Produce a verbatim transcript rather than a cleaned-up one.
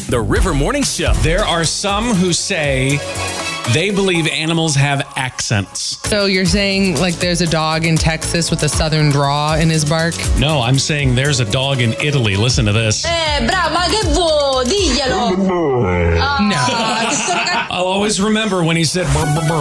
The River Morning Show. There are some who say they believe animals have accents. So you're saying like there's a dog in Texas with a southern draw in his bark? No, I'm saying there's a dog in Italy. Listen to this. Eh, bravo, ma che vuoi? Diglielo. No. Ah, che sto ragazzo- I'll always remember when he said, "Brr, brr, brr."